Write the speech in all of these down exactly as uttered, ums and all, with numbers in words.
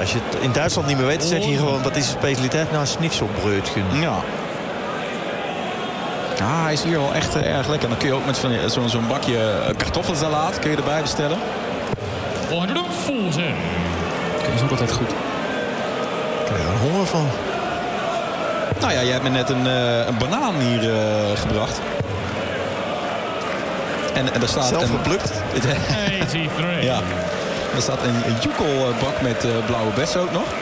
als je het in Duitsland niet meer weet, dan zeg je gewoon, wat is de specialiteit? Nou, schnitzelbroodje. Ja. Ja, hij is hier wel echt uh, erg lekker. Dan kun je ook met zo'n zo'n bakje kartoffelsalaat kun je erbij bestellen. honderdveertig. Dat is ook altijd goed. Ik krijg er honger van. Nou ja, jij hebt me net een, uh, een banaan hier uh, gebracht. En, en daar staat zelf een, geplukt. eenentachtig. Ja, er staat een, een joekelbak met uh, blauwe bessen ook nog.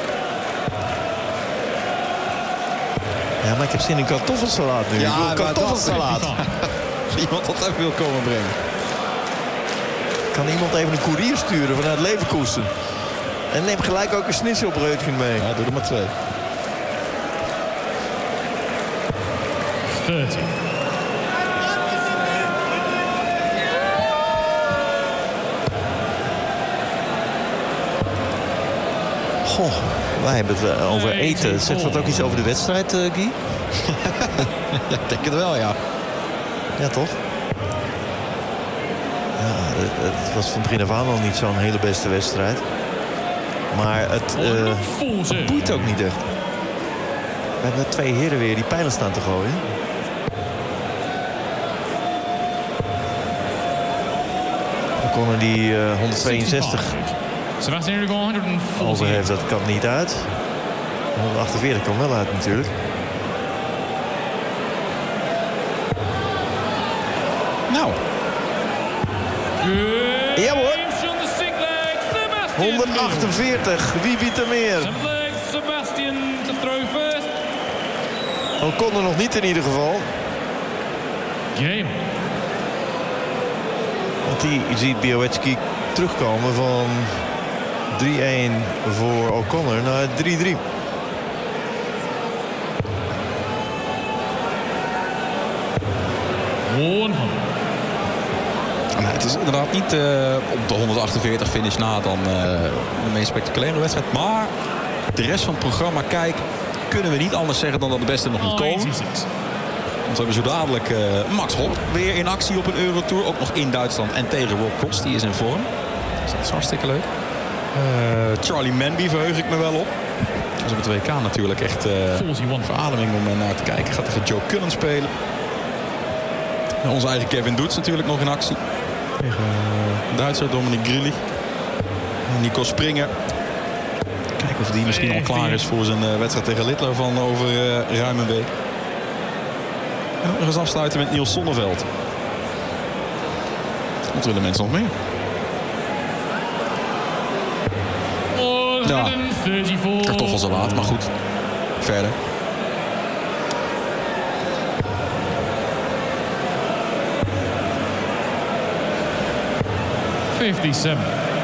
Ja, maar ik heb zin in kartoffelsalaat nu. Ja, ik wil kartoffelsalaat. Iemand dat even wil komen brengen. Kan iemand even een koerier sturen vanuit Leverkusen? En neem gelijk ook een schnitzelbroodje mee. Ja, doe er maar twee. dertig. Goh, wij hebben het over eten. Zegt dat ook iets over de wedstrijd, uh, Guy? Ja, ik denk het wel, ja. Ja, toch? Ja, het, het was van begin af aan al niet zo'n hele beste wedstrijd. Maar het, uh, het boeit ook niet echt. We hebben twee heren weer die pijlen staan te gooien. Dan konden die uh, honderdtweeënzestig... Als hij heeft, dat kan niet uit. honderdachtenveertig kan wel uit natuurlijk. Nou. Ja hoor. honderdachtenveertig. Wie biedt er meer? O'Connor nog niet in ieder geval. Game. Want die ziet Białecki terugkomen van drie-een voor O'Connor naar drie-drie. Nou, het is inderdaad niet uh, op de honderdachtenveertig finish na dan uh, de meest spectaculaire wedstrijd. Maar de rest van het programma, kijk, kunnen we niet anders zeggen dan dat de beste nog moet komen. Want we hebben zo dadelijk uh, Max Hopp weer in actie op een Eurotour. Ook nog in Duitsland en tegen Rob Cross, die is in vorm. Dus dat is hartstikke leuk. Uh, Charlie Manby verheug ik me wel op. Dat is op het W K natuurlijk echt uh, verademing om naar te kijken. Gaat tegen Joe Cullen spelen. En onze eigen Kevin Doets natuurlijk nog in actie. Tegen uh, Duitser Dominic Grilli. Nico Springer. Kijken of die misschien al klaar is voor zijn uh, wedstrijd tegen Littler van over uh, ruim een week. En ook nog eens afsluiten met Niels Sonneveld. Wat willen mensen nog meer? Ja, kartoffelsalaat, maar goed. Verder. vijfenzeventig.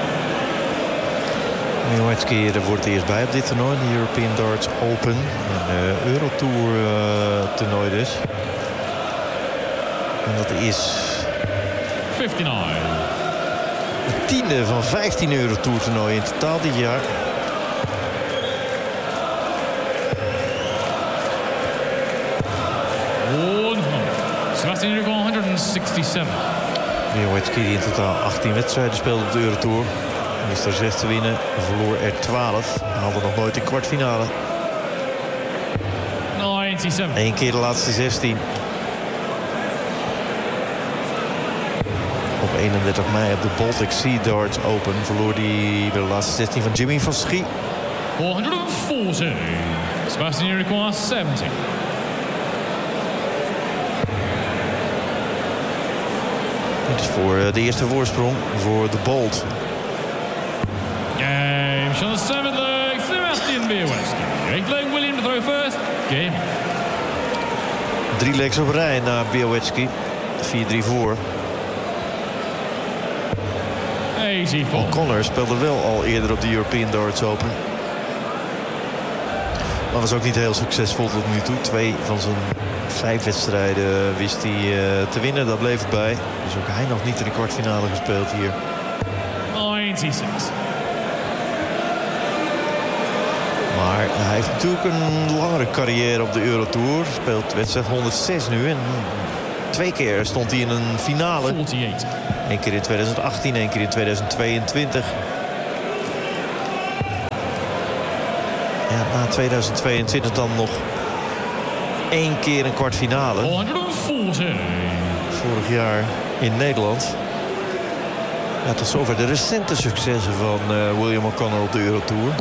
Białecki er wordt eerst bij op dit toernooi. De European Darts Open. Een uh, Eurotour uh, toernooi dus. En dat is... vijfenvijftig. Het tiende van vijftien Eurotour toernooien in totaal dit jaar. Sebastian honderdzesenenzestig. Białecki die in totaal achttien wedstrijden speelde op de Eurotour. Hij is er zes te winnen, verloor er twaalf. Haalde nog nooit een kwartfinale. negenenzeventig. Eén keer de laatste zestien. Op eenendertig mei op de Baltic Sea Darts Open verloor hij bij de laatste zestien van Jimmy van Schie. honderdveertig. Sebastian zeventig. Dit is voor de eerste voorsprong voor de Bolt. Game shot seventh. Sebastian Białecki. Eight leg William to throw first. Game. Drie legs op rij naar Białecki. vier drie voor. O'Connor speelde wel al eerder op de European Darts Open. Maar was ook niet heel succesvol tot nu toe. Twee van zijn vijf wedstrijden wist hij uh, te winnen. Dat bleef erbij. Dus ook hij nog niet in de kwartfinale gespeeld hier. negenennegentig. Maar hij heeft natuurlijk een langere carrière op de Eurotour. Speelt wedstrijd honderdzes nu. En twee keer stond hij in een finale. eenenveertig. Eén keer in tweeduizend achttien, één keer in tweeduizend tweeëntwintig. Ja, na tweeduizend tweeëntwintig dan nog één keer een kwartfinale. Vorig jaar in Nederland. Ja, tot zover de recente successen van uh, William O'Connor op de Eurotour.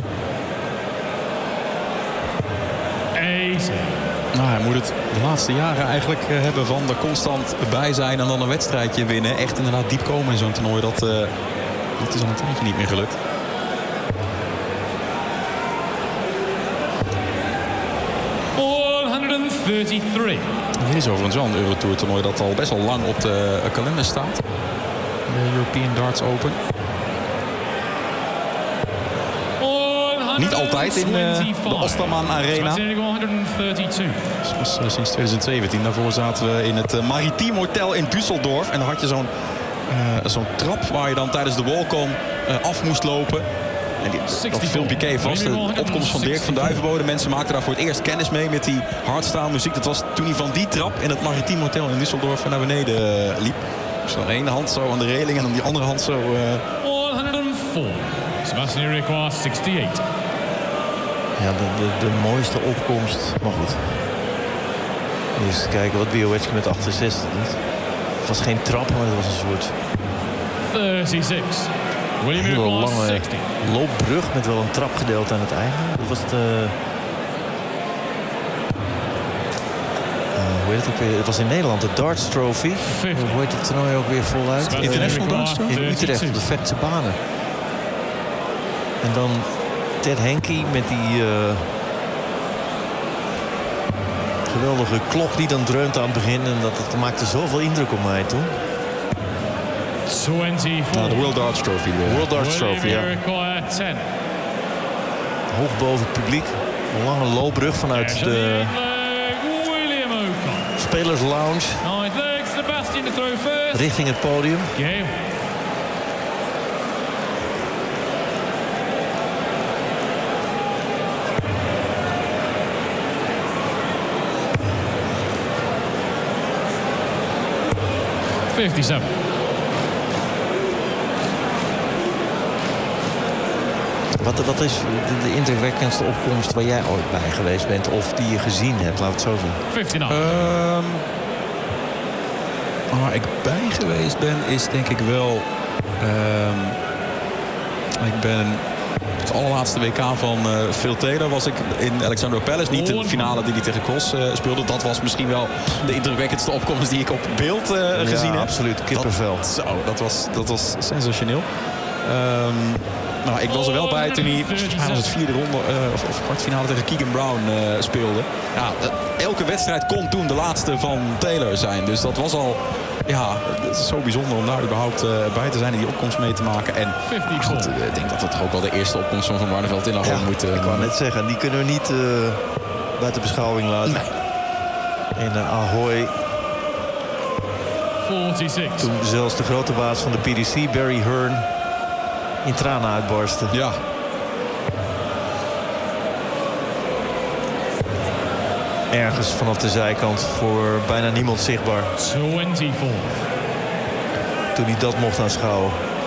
Nou, hij moet het de laatste jaren eigenlijk uh, hebben van er constant bij zijn en dan een wedstrijdje winnen. Echt inderdaad diep komen in zo'n toernooi. Dat, uh, dat is al een tijdje niet meer gelukt. honderddraaiëndertig. Dit is overigens wel een Eurotour toernooi dat al best wel lang op de uh, kalender staat. De European Darts Open. Niet altijd in uh, de Osterman Arena. Dat was uh, sinds twintig zeventien. Daarvoor zaten we in het uh, Maritiem Hotel in Düsseldorf. En dan had je zo'n uh, zo'n trap waar je dan tijdens de walk-on uh, af moest lopen. En die, dat filmpje ken je vast. De opkomst van Dirk van Duivenbode. Mensen maakten daar voor het eerst kennis mee met die hardstyle muziek. Dat was toen hij van die trap in het Maritiem Hotel in Düsseldorf naar beneden uh, liep. Dus aan de ene hand zo aan de reling en aan die andere hand zo... Uh... honderdvier. Sebastian requires zesenzestig. Ja, de, de, de mooiste opkomst. Maar goed. Eens kijken wat Białecki met achtenzestig doet. Het was geen trap, maar het was een soort... zesenzestig. William hele lange zestig. loopbrug met wel een trapgedeelte aan het einde. Dat was het... Uh, uh, hoe heet het ook weer? Het was in Nederland, de Darts Trophy. Hoe heet het toernooi ook weer voluit? International Darts Trophy? In Utrecht, op de Vetse banen. En dan Ted Henke met die uh, geweldige klok die dan dreunt aan het begin. En dat, dat maakte zoveel indruk op mij toen. Nou, de World Darts Trophy. De World Darts Trophy, ja. Hoog boven het publiek. Een lange loopbrug vanuit de Spelers Lounge richting het podium. vijfenvijftig. Wat, wat is de, de indrukwekkendste opkomst waar jij ooit bij geweest bent of die je gezien hebt, laat het zo zien? Um, waar ik bij geweest ben is denk ik wel... Um, ik ben het allerlaatste W K van uh, Phil Taylor was ik in Alexandra Palace. Niet de finale die hij tegen Cross uh, speelde. Dat was misschien wel de indrukwekkendste opkomst die ik op beeld uh, gezien ja, heb. Absoluut, kippenvel. Dat, zo, dat was, dat was sensationeel. Um, Nou, ik was er wel bij toen hij volgens mij was het vierde ronde uh, of, of kwartfinale tegen Keegan Brown uh, speelde. Ja, uh, elke wedstrijd kon toen de laatste van Taylor zijn. Dus dat was al, ja, het is zo bijzonder om daar überhaupt uh, bij te zijn en die opkomst mee te maken. En goed, uh, ik denk dat dat toch ook wel de eerste opkomst van Van Barneveld in Ahoy ja, moet. Uh, ik wou net zeggen, die kunnen we niet uh, buiten beschouwing laten. Nee. In uh, Ahoy. vierenzestig. Toen zelfs de grote baas van de P D C, Barry Hearn, in tranen uitbarsten. Ja. Ergens vanaf de zijkant voor bijna niemand zichtbaar. vierentwintig. Toen hij dat mocht aanschouwen.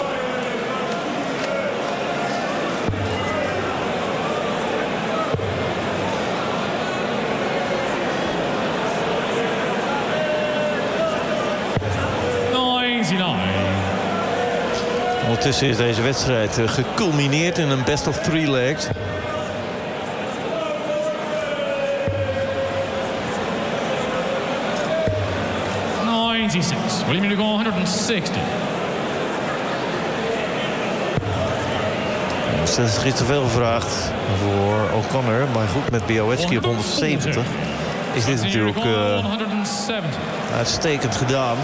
Ondertussen is deze wedstrijd geculmineerd in een best of three legs. negenenzestig. William de Gaul honderdzestig. Er is te veel gevraagd voor O'Connor. Maar goed, met Białecki op honderdzeventig is dit natuurlijk uh, uitstekend gedaan.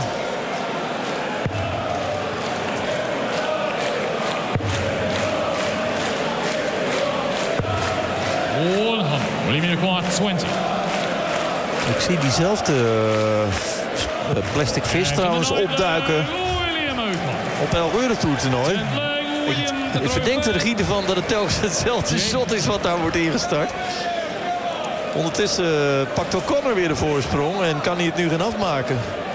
Ik zie diezelfde uh, plastic vis trouwens opduiken op El Eurotour toernooi. Ik, ik verdenk de regie ervan dat het telkens hetzelfde shot is wat daar wordt ingestart. Ondertussen uh, pakt O'Connor weer de voorsprong en kan hij het nu gaan afmaken.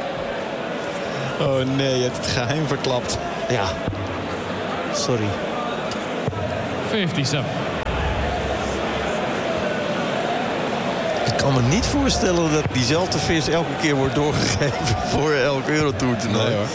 Oh nee, je hebt het geheim verklapt. Ja, sorry. vijfenvijftig. Ik kan me niet voorstellen dat diezelfde vis elke keer wordt doorgegeven voor elk Eurotour toernooi. Nee, hoor.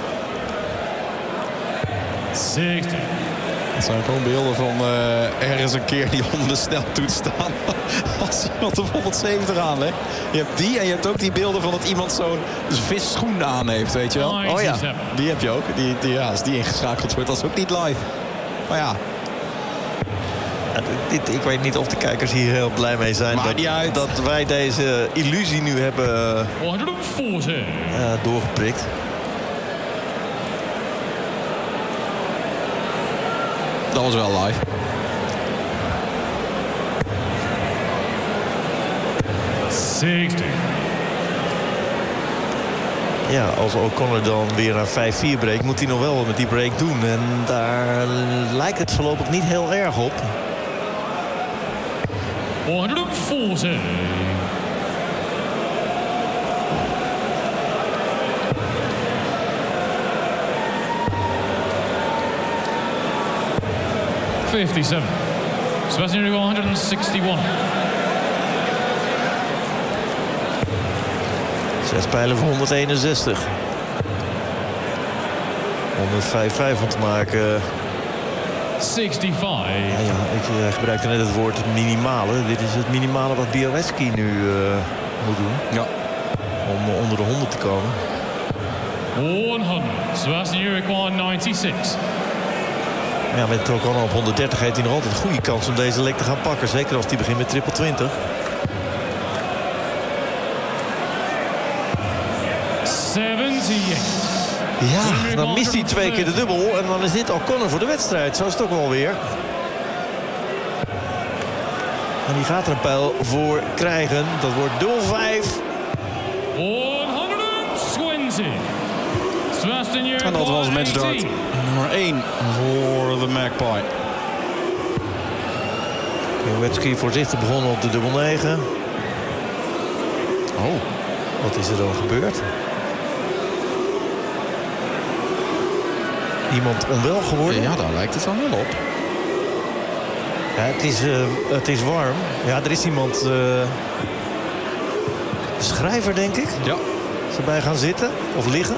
zestig. Het zijn gewoon beelden van uh, ergens een keer die onder de sneltoets staan. Als iemand op honderdzeventig aanlegt. Je hebt die en je hebt ook die beelden van dat iemand zo'n visschoen aan heeft, weet je wel. Oh ja, die heb je ook. Die, die, ja, als die ingeschakeld wordt, dat is ook niet live. Maar ja. Ja, dit, ik weet niet of de kijkers hier heel blij mee zijn. Maakt niet uit. Dat, dat wij deze illusie nu hebben uh, honderdveertig. uh, doorgeprikt. Dat was wel live. zestig. Ja, als O'Connor dan weer naar vijf vier breekt, moet hij nog wel wat met die break doen. En daar lijkt het voorlopig niet heel erg op. honderdveertig. fifty-seven. Sebastian Ruiz honderdeenenzestig. Zes pijlen voor honderdeenenzestig. Om er vijf vijf van te maken. zestigvijf. Ja, ik uh, gebruikte net het woord minimale. Dit is het minimale wat Białecki nu uh, moet doen. Ja. Om uh, onder de honderd te komen. honderd. Sebastian Ruiz negenenzestig. Ja, met O'Connor op honderddertig heeft hij nog altijd een goede kans om deze lek te gaan pakken. Zeker als hij begint met triple twintig. zevenenzeventig. Ja, dan mist hij twee keer de dubbel. En dan is dit O'Connor voor de wedstrijd. Zo is het ook wel weer. En die gaat er een pijl voor krijgen. Dat wordt dubbel vijf. honderdtwintig. Sebastian Ruiz. En dat was matchdart nummer één voor de Magpie. Białecki voorzichtig begonnen op de dubbel negen. Oh, wat is er dan gebeurd? Iemand onwel geworden? Ja, daar lijkt het dan wel op. Ja, het is, uh, het is warm. Ja, er is iemand... Uh, schrijver, denk ik. Ja. Is erbij gaan zitten of liggen.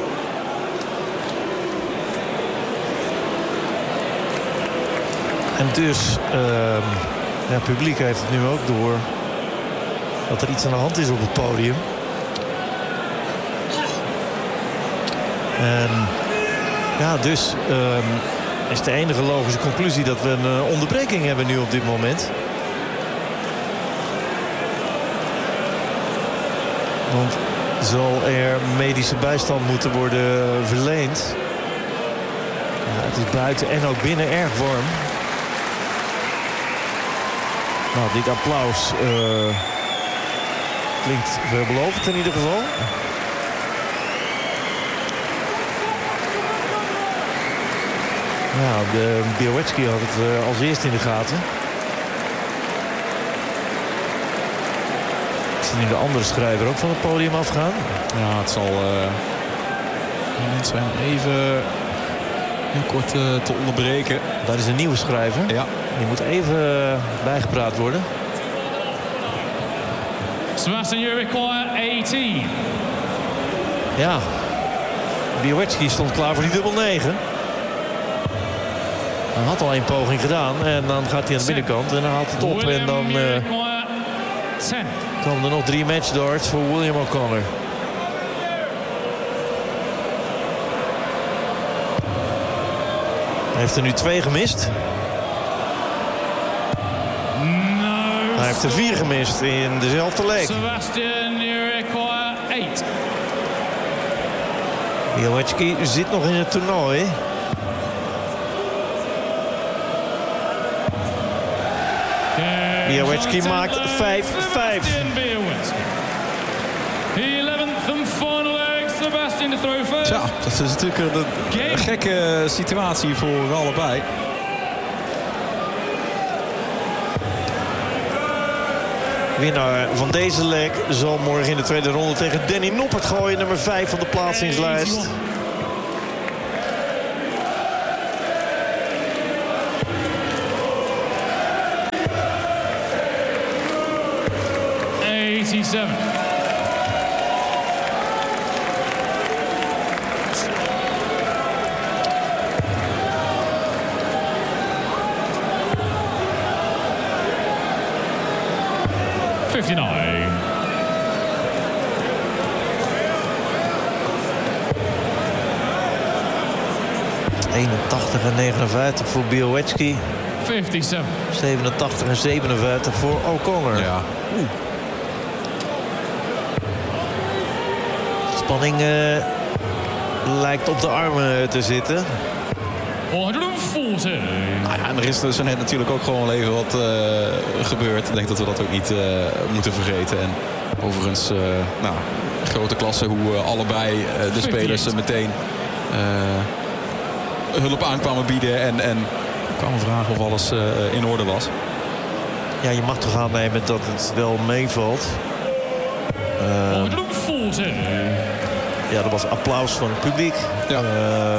En dus... Uh, ja, het publiek heeft het nu ook door... dat er iets aan de hand is op het podium. En... Ja, dus um, is de enige logische conclusie dat we een uh, onderbreking hebben nu op dit moment. Want zal er medische bijstand moeten worden verleend. Ja, het is buiten en ook binnen erg warm. Nou, dit applaus uh, klinkt veelbelovend in ieder geval. Ja, de Białecki had het uh, als eerste in de gaten. Ik zie nu de andere schrijver ook van het podium afgaan. Ja, het zal uh, zijn even heel kort uh, te onderbreken. Daar is een nieuwe schrijver. Ja. Die moet even uh, bijgepraat worden. Sebastian Ruiz achttien. Ja, Białecki stond klaar voor die dubbel negen. Hij had al één poging gedaan en dan gaat hij aan de binnenkant en dan haalt het op. En dan uh, komen er nog drie matchdarts voor William O'Connor. Hij heeft er nu twee gemist. Hij heeft er vier gemist in dezelfde leek. Sebastian Ruiz acht. Białecki zit nog in het toernooi. Białecki maakt vijf vijf. Ja, dat is natuurlijk een, een gekke situatie voor allebei. Winnaar van deze leg zal morgen in de tweede ronde tegen Danny Noppert gooien. Nummer vijf van de plaatsingslijst. eighty-seven. fifty-nine. eenentachtig en negenenvijftig voor Białowieski. fifty-seven. zevenentachtig en zevenenvijftig voor O'Connor. Ja. Oeh. Spanning uh, lijkt op de armen te zitten. honderdveertig. Nou ja, en er is zo net natuurlijk ook gewoon even wat uh, gebeurd. Ik denk dat we dat ook niet uh, moeten vergeten. En overigens, uh, nou, grote klasse hoe uh, allebei uh, de spelers uh, meteen uh, hulp aankwamen bieden. En, en kwamen vragen of alles uh, in orde was. Ja, je mag toch aannemen dat het wel meevalt. Uh, honderdveertig. ja, er was applaus van het publiek. Ja. Uh,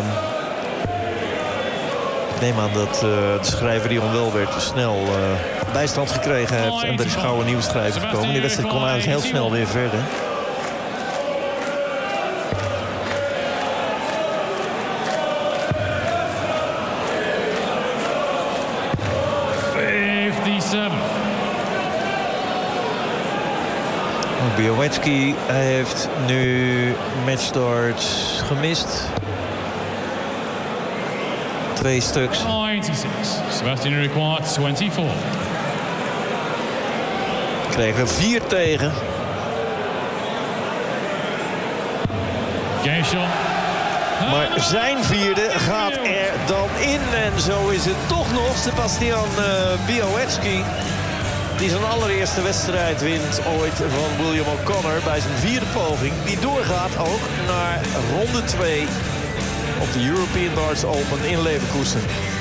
ik neem aan dat uh, de schrijver die onwel werd snel uh, bijstand gekregen heeft. En er is gauw een nieuwe schrijver gekomen. Die wedstrijd kon eigenlijk heel snel weer verder. fifty-seven. Białowieski heeft nu matchstart gemist. Twee stuks. ninety-six. Sebastian required twenty-four. Kreeg er vier tegen. Game shot. Maar zijn vierde gaat er dan in. En zo is het toch nog Sebastian uh, Białowieski. Die zijn allereerste wedstrijd wint ooit van William O'Connor bij zijn vierde poging. Die doorgaat ook naar ronde twee op de European Darts Open in Leverkusen.